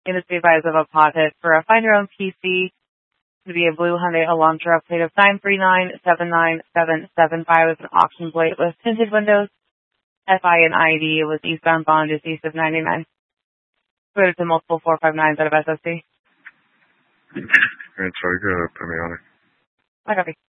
Units be advised of a pot hit for a Find Your Own PC to be a blue Hyundai Elantra plate of 939-79775 with an auction plate with tinted windows. FI and ID was eastbound bond is east of 99. Cleared to multiple 459s out of SSC. Alright, sorry, go put me on it. I copy.